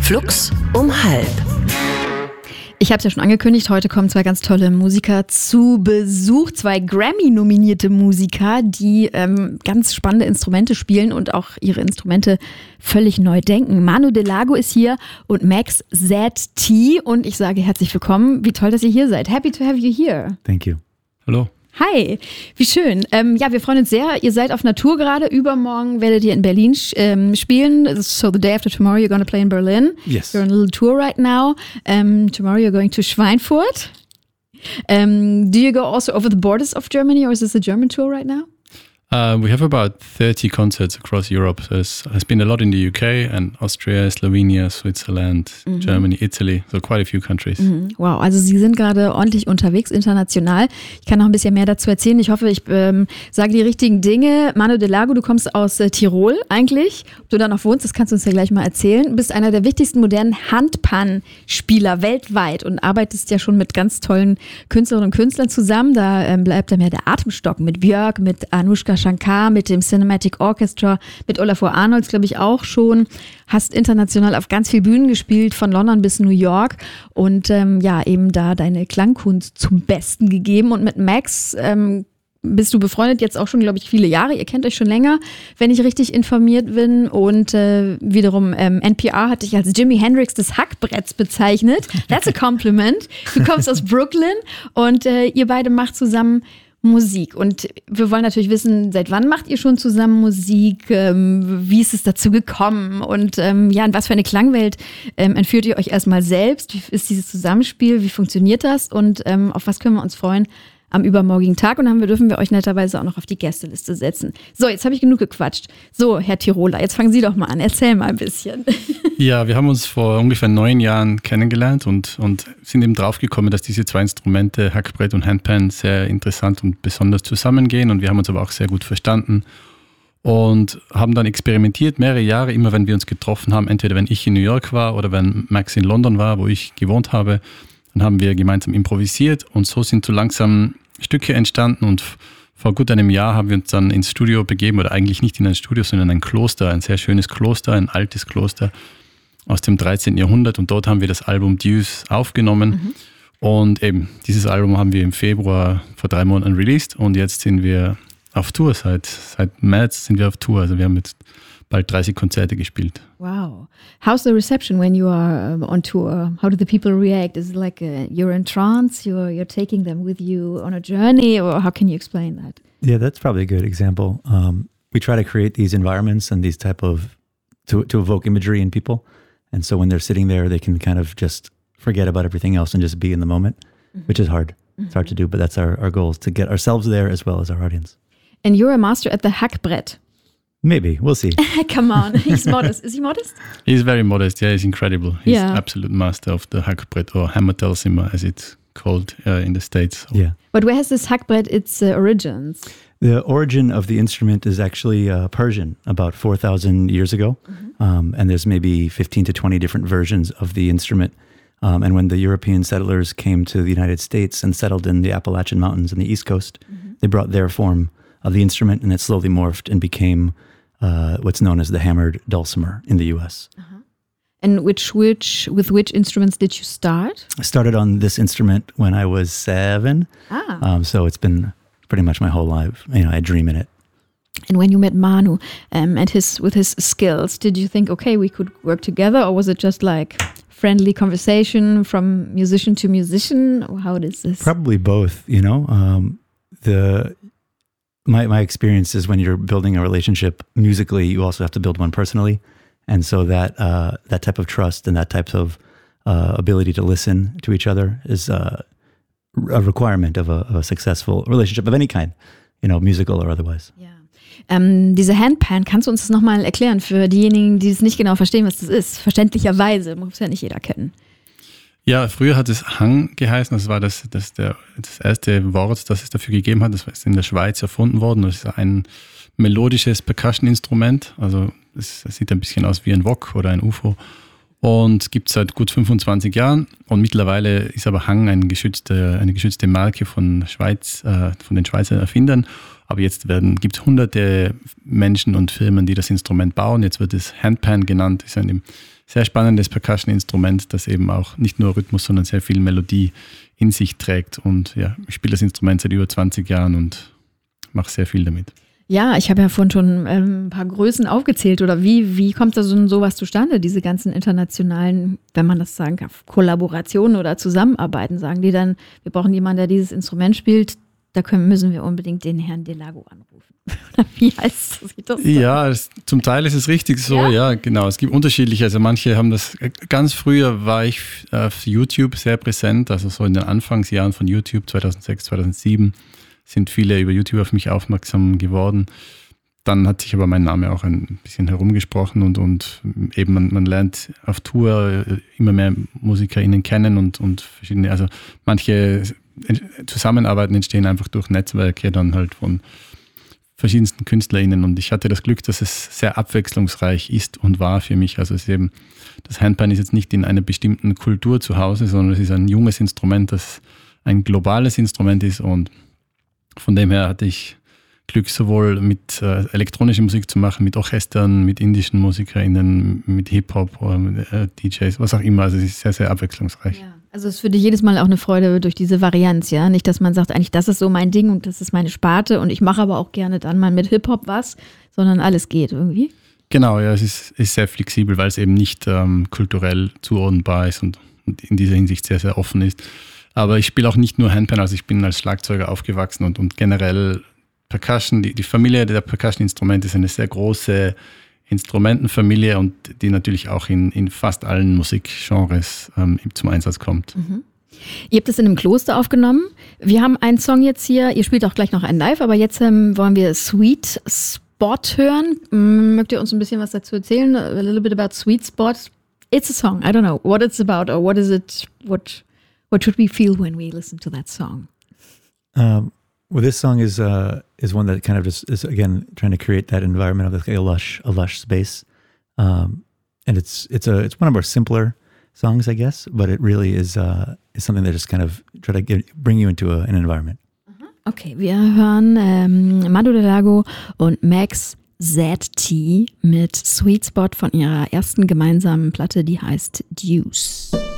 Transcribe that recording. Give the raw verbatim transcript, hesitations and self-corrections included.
Flux um halb. Ich habe es ja schon angekündigt, heute kommen zwei ganz tolle Musiker zu Besuch. Zwei Grammy-nominierte Musiker, die ähm, ganz spannende Instrumente spielen und auch ihre Instrumente völlig neu denken. Manu Delago ist hier und Max Z T. Und ich sage herzlich willkommen. Wie toll, dass ihr hier seid. Happy to have you here. Thank you. Hallo. Hi, wie schön. Ähm, ja, wir freuen uns sehr. Ihr seid auf einer Tour gerade. Übermorgen werdet ihr in Berlin ähm, spielen. So the day after tomorrow you're going to play in Berlin. Yes. You're on a little tour right now. Um, tomorrow you're going to Schweinfurt. Um, do you go also over the borders of Germany, or is this a German tour right now? Uh, we have about thirty concerts across Europe. So there's has been a lot in the U K and Austria, Slovenia, Switzerland, mhm. Germany, Italy. So quite a few countries. Mhm. Wow, also Sie sind gerade ordentlich unterwegs, international. Ich kann noch ein bisschen mehr dazu erzählen. Ich hoffe, ich ähm, sage die richtigen Dinge. Manu Delago, du kommst aus äh, Tirol eigentlich. Ob du da noch wohnst, das kannst du uns ja gleich mal erzählen. Du bist einer der wichtigsten modernen Handpan-Spieler weltweit und arbeitest ja schon mit ganz tollen Künstlerinnen und Künstlern zusammen. Da ähm, bleibt dann ja der Atemstock mit Björk, mit Anushka Shankar, mit dem Cinematic Orchestra, mit Olafur Arnolds, glaube ich, auch schon. Hast international auf ganz vielen Bühnen gespielt, von London bis New York und ähm, ja, eben da deine Klangkunst zum Besten gegeben. Und mit Max ähm, bist du befreundet jetzt auch schon, glaube ich, viele Jahre. Ihr kennt euch schon länger, wenn ich richtig informiert bin. Und äh, wiederum ähm, N P R hat dich als Jimi Hendrix des Hackbretts bezeichnet. That's a compliment. Du kommst aus Brooklyn und äh, ihr beide macht zusammen Musik. Und wir wollen natürlich wissen, seit wann macht ihr schon zusammen Musik? Ähm, wie ist es dazu gekommen? Und ähm, ja, in was für eine Klangwelt ähm, entführt ihr euch erstmal selbst? Wie ist dieses Zusammenspiel? Wie funktioniert das? Und ähm, auf was können wir uns freuen am übermorgigen Tag? Und dann dürfen wir euch netterweise auch noch auf die Gästeliste setzen. So, jetzt habe ich genug gequatscht. So, Herr Tiroler, jetzt fangen Sie doch mal an. Erzähl mal ein bisschen. Ja, wir haben uns vor ungefähr neun Jahren kennengelernt und, und sind eben draufgekommen, dass diese zwei Instrumente, Hackbrett und Handpan, sehr interessant und besonders zusammengehen. Und wir haben uns aber auch sehr gut verstanden und haben dann experimentiert, mehrere Jahre, immer wenn wir uns getroffen haben, entweder wenn ich in New York war oder wenn Max in London war, wo ich gewohnt habe. Dann haben wir gemeinsam improvisiert und so sind so langsam Stücke entstanden und vor gut einem Jahr haben wir uns dann ins Studio begeben, oder eigentlich nicht in ein Studio, sondern ein Kloster, ein sehr schönes Kloster, ein altes Kloster aus dem dreizehnten Jahrhundert, und dort haben wir das Album Deuce aufgenommen mhm. und eben dieses Album haben wir im Februar vor drei Monaten released und jetzt sind wir auf Tour, seit, seit März sind wir auf Tour, also wir haben jetzt bald dreißig Konzerte gespielt. Wow. How's the reception when you are um, on tour? How do the people react? Is it like a, you're in trance, you're, you're taking them with you on a journey, or how can you explain that? Yeah, that's probably a good example. Um, we try to create these environments and these type of, to, to evoke imagery in people. And so when they're sitting there, they can kind of just forget about everything else and just be in the moment, mm-hmm. which is hard. Mm-hmm. It's hard to do, but that's our, our goal, is to get ourselves there as well as our audience. And you're a master at the Hackbrett. Maybe, we'll see. Come on, he's modest. Is he modest? He's very modest, yeah, he's incredible. He's yeah. absolute master of the Hackbrett, or Hammertelzimmer as it's called uh, in the States. Yeah. But where has this Hackbrett its uh, origins? The origin of the instrument is actually uh, Persian, about four thousand years ago. Mm-hmm. Um, and there's maybe fifteen to twenty different versions of the instrument. Um, and when the European settlers came to the United States and settled in the Appalachian Mountains on the East Coast, mm-hmm. they brought their form of the instrument, and it slowly morphed and became Uh, what's known as the hammered dulcimer in the U S. Uh-huh. And which, which, with which instruments did you start? I started on this instrument when I was seven. Ah. Um, so it's been pretty much my whole life. You know, I dream in it. And when you met Manu um, and his with his skills, did you think, okay, we could work together, or was it just like friendly conversation from musician to musician? How is this? Probably both. You know, um, the. My my experience is when you're building a relationship musically, you also have to build one personally, and so that uh, that type of trust and that type of uh, ability to listen to each other is uh, a requirement of a, of a successful relationship of any kind, you know, musical or otherwise. Ja. Ähm, diese Handpan, kannst du uns das nochmal erklären für diejenigen, die es nicht genau verstehen, was das ist? Verständlicherweise, muss ja nicht jeder kennen. Ja, früher hat es Hang geheißen, das war das, das, der, das erste Wort, das es dafür gegeben hat, das ist in der Schweiz erfunden worden. Das ist ein melodisches Percussion-Instrument, also es, es sieht ein bisschen aus wie ein Wok oder ein U F O. und gibt es seit gut fünfundzwanzig Jahren. Und mittlerweile ist aber Hang ein geschützte, eine geschützte Marke von, Schweiz, äh, von den Schweizer Erfindern. Aber jetzt gibt es hunderte Menschen und Firmen, die das Instrument bauen. Jetzt wird es Handpan genannt. Das ist ein sehr spannendes Percussion-Instrument, das eben auch nicht nur Rhythmus, sondern sehr viel Melodie in sich trägt. Und ja, ich spiele das Instrument seit über zwanzig Jahren und mache sehr viel damit. Ja, ich habe ja vorhin schon ähm, ein paar Größen aufgezählt. Oder wie, wie kommt da so sowas zustande, diese ganzen internationalen, wenn man das sagen kann, Kollaborationen oder Zusammenarbeiten? Sagen die dann, wir brauchen jemanden, der dieses Instrument spielt, da können, müssen wir unbedingt den Herrn Delago anrufen. Wie heißt das? das ja, es, zum Teil ist es richtig so, ja? ja, genau. Es gibt unterschiedliche, also manche haben das, ganz früher war ich auf YouTube sehr präsent, also so in den Anfangsjahren von YouTube, zweitausendsechs, zweitausendsieben, sind viele über YouTube auf mich aufmerksam geworden. Dann hat sich aber mein Name auch ein bisschen herumgesprochen und, und eben man, man lernt auf Tour immer mehr MusikerInnen kennen und, und verschiedene, also manche Zusammenarbeiten entstehen einfach durch Netzwerke dann halt von verschiedensten KünstlerInnen und ich hatte das Glück, dass es sehr abwechslungsreich ist und war für mich. Also es ist eben, das Handpan ist jetzt nicht in einer bestimmten Kultur zu Hause, sondern es ist ein junges Instrument, das ein globales Instrument ist und von dem her hatte ich Glück, sowohl mit äh, elektronischer Musik zu machen, mit Orchestern, mit indischen MusikerInnen, mit Hip-Hop, äh, D Js, was auch immer. Also es ist sehr, sehr abwechslungsreich. Ja. Also es ist für dich jedes Mal auch eine Freude durch diese Varianz, ja? Nicht, dass man sagt, eigentlich das ist so mein Ding und das ist meine Sparte und ich mache aber auch gerne dann mal mit Hip-Hop was, sondern alles geht irgendwie. Genau, ja, es ist, ist sehr flexibel, weil es eben nicht ähm, kulturell zuordnenbar ist und, und in dieser Hinsicht sehr, sehr offen ist. Aber ich spiele auch nicht nur Handpan, also ich bin als Schlagzeuger aufgewachsen und, und generell Percussion, die, die Familie der Percussion-Instrumente ist eine sehr große Instrumentenfamilie und die natürlich auch in, in fast allen Musikgenres ähm, zum Einsatz kommt. Mhm. Ihr habt es in einem Kloster aufgenommen. Wir haben einen Song jetzt hier, ihr spielt auch gleich noch einen live, aber jetzt ähm, wollen wir Sweet Spot hören. Mögt ihr uns ein bisschen was dazu erzählen? A little bit about Sweet Spot. It's a song, I don't know what it's about or what is it, what, what should we feel when we listen to that song? Um. Well, this song is uh, is one that kind of is, is again trying to create that environment of like a lush a lush space, um, and it's it's a it's one of our simpler songs, I guess, but it really is uh, is something that just kind of try to get, bring you into a, an environment. Okay, wir hören ähm, Manu Delago und Max Z T mit Sweet Spot von ihrer ersten gemeinsamen Platte, die heißt Deuce.